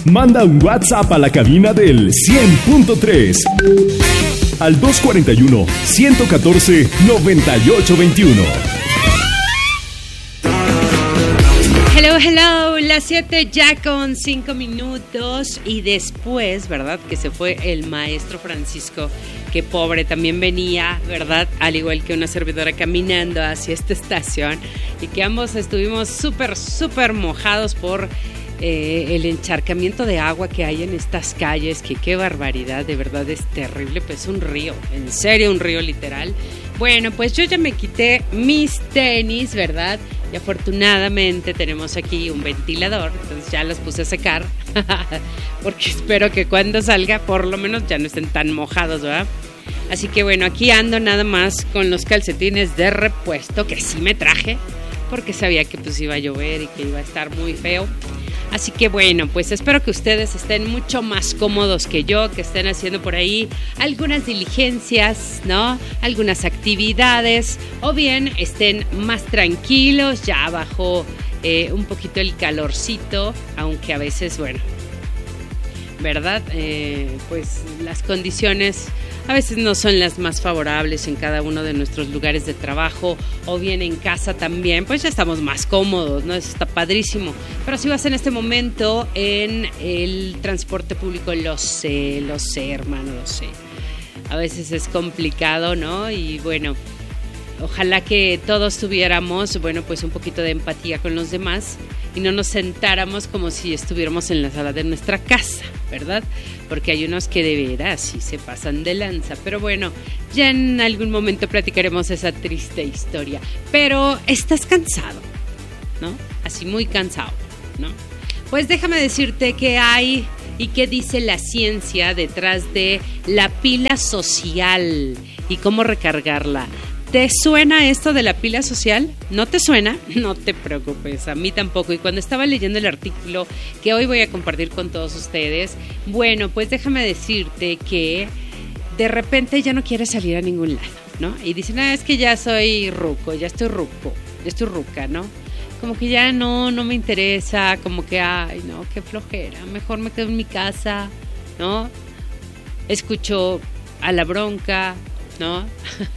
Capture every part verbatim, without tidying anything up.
Manda un WhatsApp a la cabina del cien punto tres al dos cuarenta y uno, ciento catorce, noventa y ocho veintiuno. Hello, hello, las siete ya con cinco minutos y después, ¿verdad? Que se fue el maestro Francisco, que pobre también venía, ¿verdad? Al igual que una servidora caminando hacia esta estación y que ambos estuvimos súper, súper mojados por eh, el encharcamiento de agua que hay en estas calles, que qué barbaridad, de verdad es terrible, pues es un río, en serio un río literal. Bueno, pues yo ya me quité mis tenis, ¿verdad? Y afortunadamente tenemos aquí un ventilador, entonces ya los puse a secar, porque espero que cuando salga por lo menos ya no estén tan mojados, ¿verdad? Así que bueno, aquí ando nada más con los calcetines de repuesto, que sí me traje, porque sabía que pues iba a llover y que iba a estar muy feo. Así que bueno, pues espero que ustedes estén mucho más cómodos que yo, que estén haciendo por ahí algunas diligencias, ¿no? Algunas actividades, o bien estén más tranquilos, ya bajó eh, un poquito el calorcito, aunque a veces, bueno, ¿verdad? Eh, pues las condiciones a veces no son las más favorables en cada uno de nuestros lugares de trabajo, o bien en casa también, pues ya estamos más cómodos, ¿no? Eso está padrísimo. Pero si vas en este momento en el transporte público, lo sé, lo sé, hermano, lo sé. A veces es complicado, ¿no? Y bueno, ojalá que todos tuviéramos, bueno, pues un poquito de empatía con los demás y no nos sentáramos como si estuviéramos en la sala de nuestra casa, ¿verdad? Porque hay unos que de veras sí se pasan de lanza. Pero bueno, ya en algún momento platicaremos esa triste historia. Pero estás cansado, ¿no? Así muy cansado, ¿no? Pues déjame decirte qué hay y qué dice la ciencia detrás de la pila social y cómo recargarla. ¿Te suena esto de la pila social? ¿No te suena? No te preocupes, a mí tampoco. Y cuando estaba leyendo el artículo que hoy voy a compartir con todos ustedes, bueno, pues déjame decirte que de repente ya no quieres salir a ningún lado, ¿no? Y dicen, ah, es que ya soy ruco, ya estoy ruco, ya estoy ruca, ¿no? Como que ya no, no me interesa, como que, ay, no, qué flojera, mejor me quedo en mi casa, ¿no? Escucho a La Bronca, ¿no?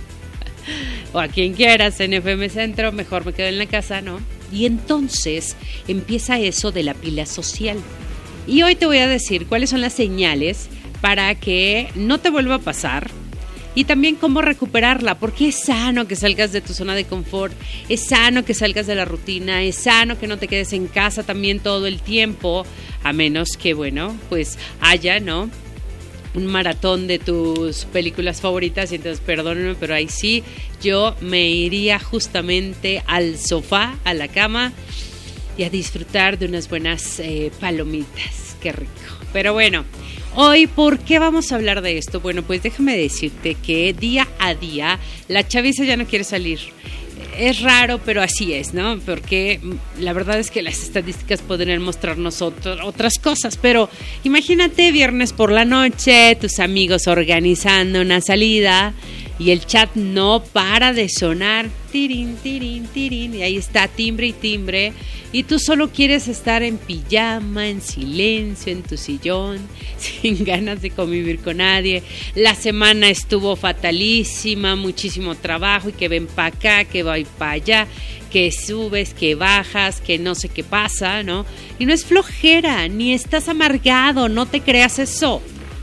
O a quien quieras en F M Centro, mejor me quedo en la casa, ¿no? Y entonces empieza eso de la pila social. Y hoy te voy a decir cuáles son las señales para que no te vuelva a pasar y también cómo recuperarla, porque es sano que salgas de tu zona de confort, es sano que salgas de la rutina, es sano que no te quedes en casa también todo el tiempo, a menos que, bueno, pues haya, ¿no?, un maratón de tus películas favoritas, y entonces perdónenme, pero ahí sí yo me iría justamente al sofá, a la cama y a disfrutar de unas buenas eh, palomitas, qué rico. Pero bueno, hoy, ¿por qué vamos a hablar de esto? Bueno, pues déjame decirte que día a día la chaviza ya no quiere salir. Es raro, pero así es, ¿no? Porque la verdad es que las estadísticas podrían mostrarnos otro, otras cosas, pero imagínate viernes por la noche, tus amigos organizando una salida y el chat no para de sonar, tirín, tirín, tirín, y ahí está timbre y timbre, y tú solo quieres estar en pijama, en silencio, en tu sillón, sin ganas de convivir con nadie. La semana estuvo fatalísima, muchísimo trabajo, y que ven para acá, que voy para allá, que subes, que bajas, que no sé qué pasa, ¿no? Y no es flojera, ni estás amargado, no te creas eso.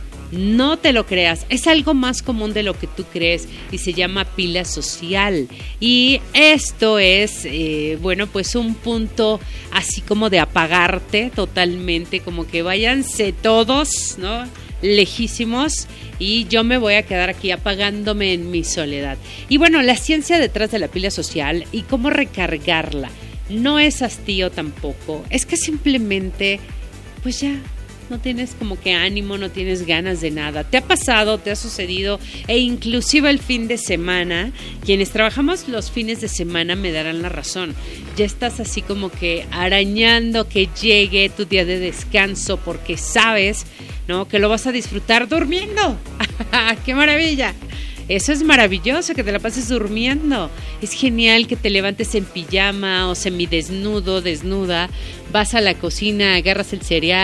No te lo creas, es algo más común de lo que tú crees y se llama pila social. Y esto es, eh, bueno, pues un punto así como de apagarte totalmente, como que váyanse todos, ¿no?, lejísimos, y yo me voy a quedar aquí apagándome en mi soledad. Y bueno, la ciencia detrás de la pila social y cómo recargarla no es hastío tampoco, es que simplemente, pues ya no tienes como que ánimo, no tienes ganas de nada. ¿Te ha pasado, te ha sucedido? E inclusive el fin de semana, quienes trabajamos los fines de semana me darán la razón. Ya estás así como que arañando que llegue tu día de descanso, porque sabes, ¿no?, que lo vas a disfrutar durmiendo. ¡Qué maravilla! Eso es maravilloso, que te la pases durmiendo. Es genial que te levantes en pijama o semidesnudo, desnuda, vas a la cocina, agarras el cereal,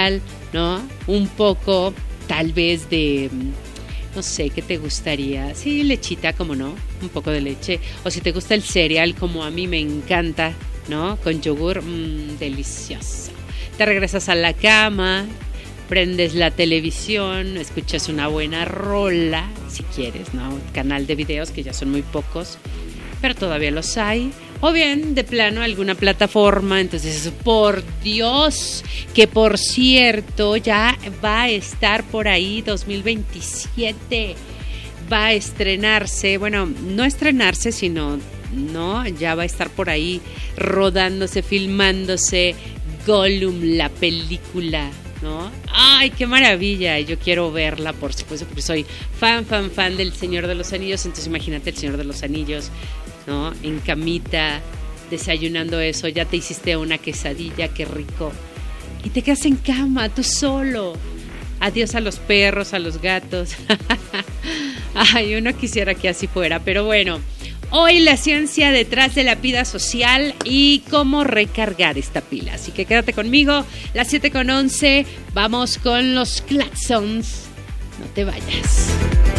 ¿no? Un poco, tal vez de, no sé, ¿qué te gustaría? Sí, lechita, como no, un poco de leche. O si te gusta el cereal, como a mí me encanta, ¿no? Con yogur, mmm, delicioso. Te regresas a la cama, prendes la televisión, escuchas una buena rola, si quieres, ¿no? Canal de videos, que ya son muy pocos, pero todavía los hay. O bien, de plano, alguna plataforma. Entonces, por Dios, que por cierto, ya va a estar por ahí dos mil veintisiete. Va a estrenarse, bueno, no estrenarse, sino, no, ya va a estar por ahí rodándose, filmándose Gollum, la película, ¿no? ¡Ay, qué maravilla! Yo quiero verla, por supuesto, porque soy fan, fan, fan del Señor de los Anillos. Entonces imagínate el Señor de los Anillos, ¿no? En camita, desayunando eso, ya te hiciste una quesadilla, qué rico. Y te quedas en cama, tú solo. Adiós a los perros, a los gatos. Ay, uno quisiera que así fuera, pero bueno. Hoy la ciencia detrás de la pila social y cómo recargar esta pila. Así que quédate conmigo, las siete con once, vamos con los claxons. No te vayas.